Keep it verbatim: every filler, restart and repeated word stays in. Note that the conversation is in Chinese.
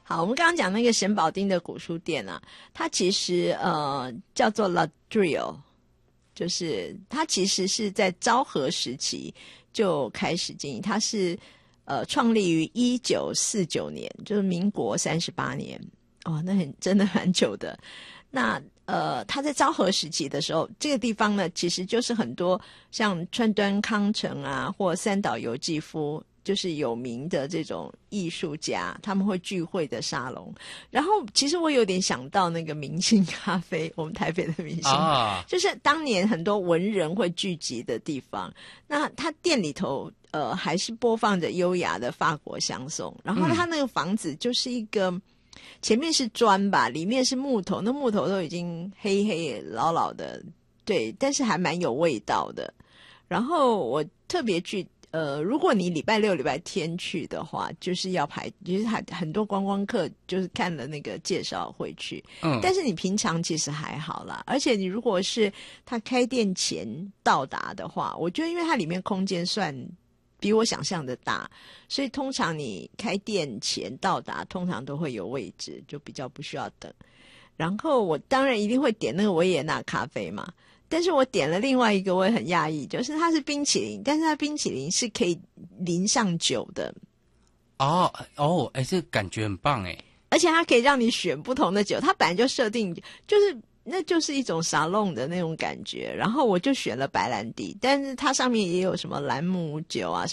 好，我们刚刚讲那个神保町的古书店啊，它其实呃叫做 La Drill， 就是它其实是在昭和时期就开始经营，它是呃创立于一九四九年，就是民国三十八年哦，那很真的蛮久的。那呃，他在昭和时期的时候，这个地方呢，其实就是很多像川端康成啊，或三岛由纪夫，就是有名的这种艺术家，他们会聚会的沙龙。然后，其实我有点想到那个明星咖啡，我们台北的明星，啊、就是当年很多文人会聚集的地方。那他店里头，呃，还是播放着优雅的法国香颂，然后他那个房子就是一个。嗯前面是砖吧，里面是木头，那木头都已经黑黑老老的，对，但是还蛮有味道的。然后我特别去，呃，如果你礼拜六、礼拜天去的话，就是要排，就是很很多观光客就是看了那个介绍会去，嗯，但是你平常其实还好啦。而且你如果是他开店前到达的话，我觉得因为它里面空间算。比我想象的大，所以通常你开店前到达，通常都会有位置，就比较不需要等。然后我当然一定会点那个维也纳咖啡嘛，但是我点了另外一个，我也很讶异，就是它是冰淇淋，但是它冰淇淋是可以淋上酒的。 哦哦，哎，这感觉很棒哎！ 而且它可以让你选不同的酒，它本来就设定就是。那就是一种沙龙的那种感觉，然后我就选了白兰地，但是它上面也有什么兰姆酒啊